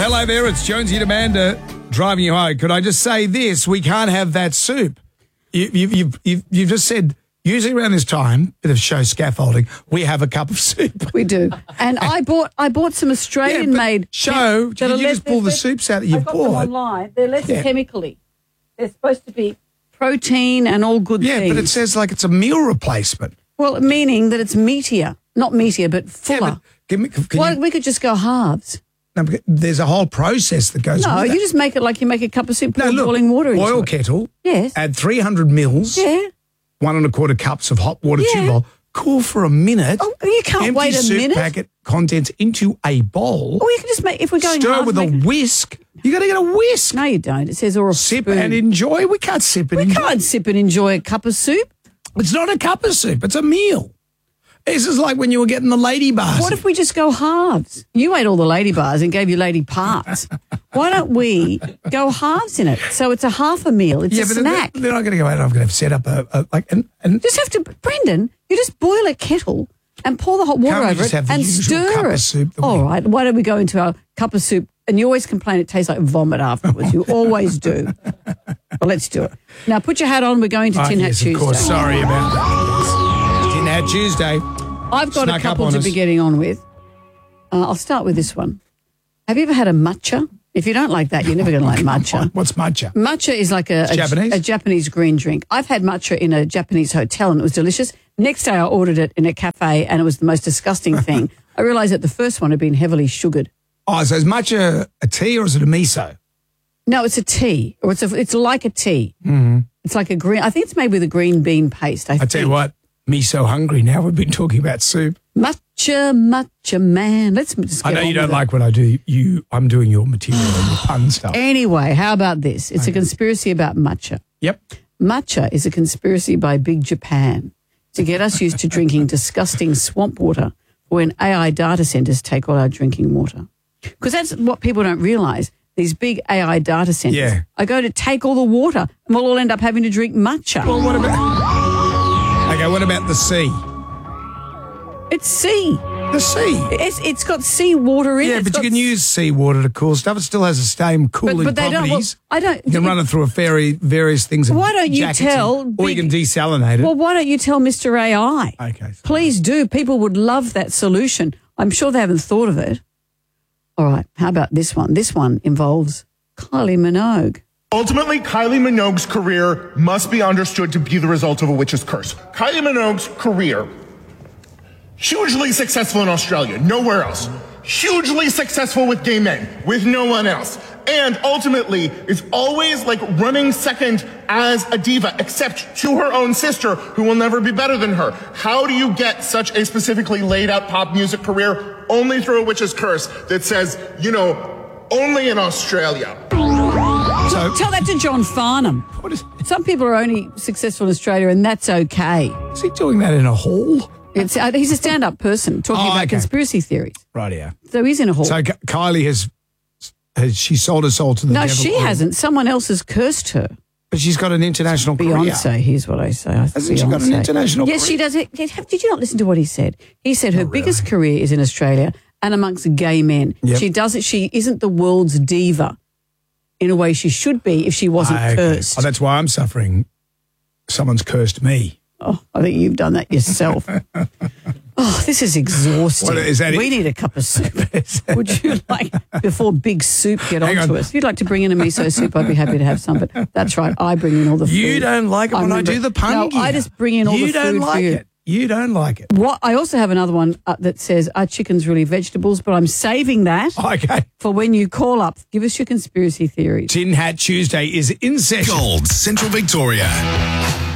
Hello there, it's Jonesy and Amanda driving you home. Could I just say this? We can't have that soup. You've just said, usually around this time, bit of show scaffolding, we have a cup of soup. We do. And I bought some Australian-made... Show, did you just pull the soups out that you bought? I got them online. They're less chemically. They're supposed to be protein and all good things. Yeah, but it says like it's a meal replacement. Well, meaning that it's meatier. Not meatier, but fuller. Yeah, we could just go halves. No, there's a whole process that goes with No, that. you just make it like you make a cup of soup, pour boiling water into it. Oil kettle. Yes. Add 300 mils. Yeah. 1.25 cups of hot water to boil. Cool for a minute. Oh, you can't wait a minute. Empty soup packet contents into a bowl. Or you can just make, if we're going stir half, with a whisk. You got to get a whisk. No, you don't. It says or a sip spoon. and enjoy. We can't sip and enjoy. We can't sip and enjoy a cup of soup. It's not a cup of soup. It's a meal. This is like when you were getting the lady bars. What if we just go halves? You ate all the lady bars and gave you lady parts. Why don't we go halves in it? So it's a half a meal. It's a snack. They're not going to go out. I'm going to set up and just have to, Brendan. You just boil a kettle and pour the hot water over it and stir cup it. Of soup All right. Why don't we go into our cup of soup? And you always complain it tastes like vomit afterwards. You always do. Well, let's do it. Now put your hat on. We're going to Tin Hat Tuesday. Of course. Sorry about that. Tin Hat Tuesday. I've got a couple to be getting on with. I'll start with this one. Have you ever had a matcha? If you don't like that, you're never going to like matcha. What's matcha? Matcha is like a Japanese green drink. I've had matcha in a Japanese hotel and it was delicious. Next day I ordered it in a cafe and it was the most disgusting thing. I realised that the first one had been heavily sugared. Oh, so is matcha a tea or is it a miso? No, it's a tea. Or it's like a tea. Mm-hmm. It's like a green... I think it's made with a green bean paste. I tell you what. Me so hungry now. We've been talking about soup. Matcha man. Let's just get I know you don't like what I do. I'm doing your material and your pun stuff. Anyway, how about this? It's a conspiracy about matcha. Yep. Matcha is a conspiracy by Big Japan to get us used to drinking disgusting swamp water when AI data centers take all our drinking water. Because that's what people don't realise. These big AI data centers are going to take all the water and we'll all end up having to drink matcha. Well, what about the sea? It's sea. The sea. It's got sea water in it. Yeah, but you can use sea water to cool stuff. It still has the same cooling properties. You can run it through various things. Why don't you tell... Or you can desalinate it. Well, why don't you tell Mr. AI? Okay. Sorry. Please do. People would love that solution. I'm sure they haven't thought of it. All right, how about this one? This one involves Kylie Minogue. Ultimately, Kylie Minogue's career must be understood to be the result of a witch's curse. Kylie Minogue's career, hugely successful in Australia, nowhere else. Hugely successful with gay men, with no one else. And ultimately is always like running second as a diva, except to her own sister, who will never be better than her. How do you get such a specifically laid out pop music career? Only through a witch's curse that says, only in Australia. So, tell that to John Farnham. Some people are only successful in Australia and that's okay. Is he doing that in a hall? He's a stand-up person talking about conspiracy theories. Right, yeah. So he's in a hall. So Kylie has she sold her soul to the devil? No, she hasn't. Someone else has cursed her. But she's got an international career. Beyonce, here's what I say. Hasn't she got an international career? Yes, she does. Did you not listen to what he said? He said her biggest career is in Australia and amongst gay men. Yep. She isn't the world's diva in a way she should be if she wasn't cursed. Oh, that's why I'm suffering. Someone's cursed me. Oh, I think you've done that yourself. Oh, this is exhausting. We need a cup of soup. Would you like, before Big Soup get onto us? If you'd like to bring in a miso soup, I'd be happy to have some. But that's right, I bring in all the food. You don't like it when I do the pun. No, I just bring in all the food for you. You don't like it. You don't like it. I also have another one that says, are chickens really vegetables? But I'm saving that for when you call up. Give us your conspiracy theories. Tin Hat Tuesday is in session. Gold, Central Victoria.